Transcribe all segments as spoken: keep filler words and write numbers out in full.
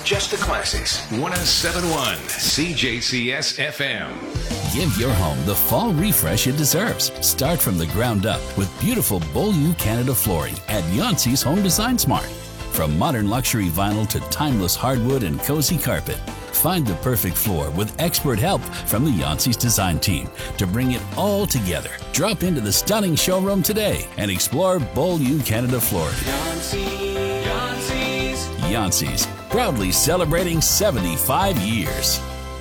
Just the classics. one oh seven point one C J C S F M. Give your home the fall refresh it deserves. Start from the ground up with beautiful Beaulieu Canada flooring at Yancey's Home Design Smart. From modern luxury vinyl to timeless hardwood and cozy carpet, find the perfect floor with expert help from the Yancey's design team to bring it all together. Drop into the stunning showroom today and explore Beaulieu Canada flooring. Yancey, Yancey's. Yancey's, proudly celebrating seventy-five years.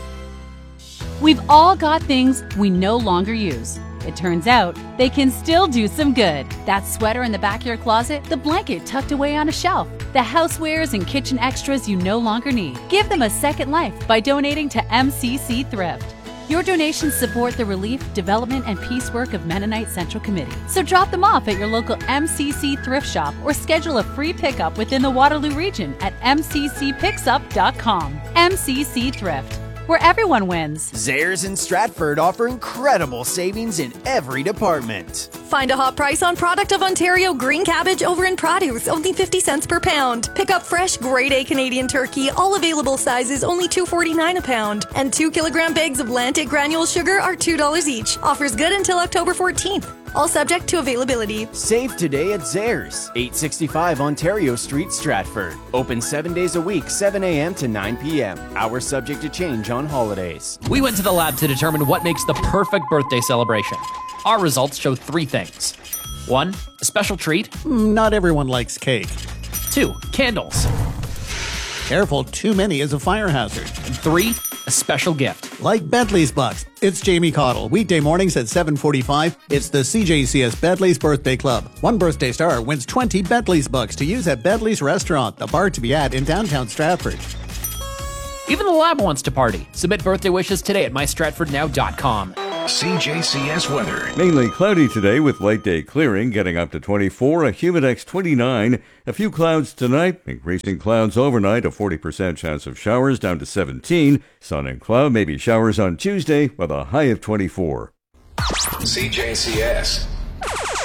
We've all got things we no longer use. It turns out they can still do some good. That sweater in the back of your closet, the blanket tucked away on a shelf, the housewares and kitchen extras you no longer need. Give them a second life by donating to M C C Thrift. Your donations support the relief, development, and peace work of Mennonite Central Committee. So drop them off at your local M C C thrift shop or schedule a free pickup within the Waterloo region at m c c picks up dot com. M C C Thrift, where everyone wins. Zehrs in Stratford offer incredible savings in every department. Find a hot price on product of Ontario green cabbage over in produce, only fifty cents per pound. Pick up fresh grade A Canadian turkey, all available sizes, only two forty-nine a pound. And two kilogram bags of Lantic granule sugar are two dollars each. Offers good until October fourteenth. All subject to availability. Save today at Zehrs, eight sixty-five Ontario Street, Stratford. Open seven days a week, seven a.m. to nine p.m. Hours subject to change on holidays. We went to the lab to determine what makes the perfect birthday celebration. Our results show three things. One, a special treat. Not everyone likes cake. Two, candles. Careful, too many is a fire hazard. And three, a special gift. Like Bentley's Bucks. It's Jamie Cottle. Weekday mornings at seven forty-five. It's the C J C S Bentley's Birthday Club. One birthday star wins twenty Bentley's Bucks to use at Bentley's Restaurant, the bar to be at in downtown Stratford. Even the lab wants to party. Submit birthday wishes today at my stratford now dot com. C J C S weather. Mainly cloudy today with late day clearing, getting up to twenty-four, a humidex twenty-nine. A few clouds tonight, increasing clouds overnight, a forty percent chance of showers down to seventeen. Sun and cloud, maybe showers on Tuesday with a high of twenty-four. C J C S